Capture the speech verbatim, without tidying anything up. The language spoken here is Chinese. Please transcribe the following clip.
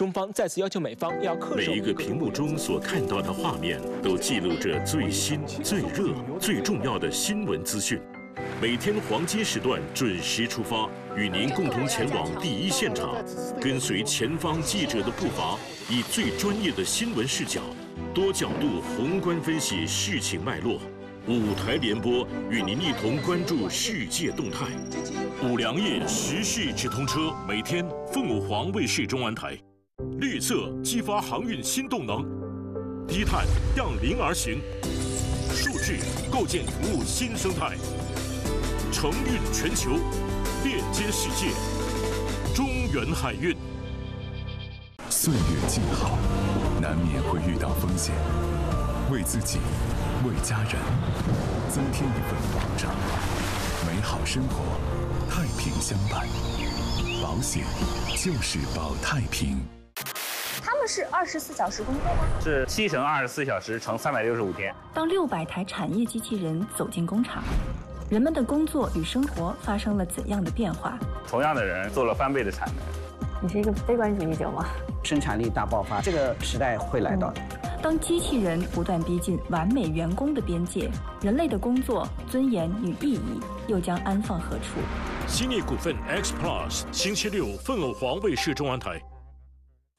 中方再次要求美方要恪守。 每一个屏幕中所看到的画面，都记录着最新、最热、最重要的新闻资讯。每天黄金时段准时出发，与您共同前往第一现场，跟随前方记者的步伐，以最专业的新闻视角，多角度宏观分析事情脉络。五台联播与您一同关注世界动态。五粮液时事直通车，每天凤舞黄卫视中文台。绿色激发航运新动能，低碳让零而行，数字构建服务新生态。承运全球，链接世界，中原海运。 岁月静好，难免会遇到风险，为自己，为家人，增添一份保障。美好生活，太平相伴。保险就是保太平。 他们是二十四小时工作吗？ 是七乘二十四小时乘三百六十五天。 当六百台产业机器人走进工厂，人们的工作与生活发生了怎样的变化？ 同样的人做了翻倍的产能。 你是一个悲观主义者吗？ 生产力大爆发，这个时代会来到的。 嗯、当机器人不断逼近完美员工的边界，人类的工作尊严与意义又将安放何处？ 新力股份 X Plus 星期六凤偶黄卫视中文台。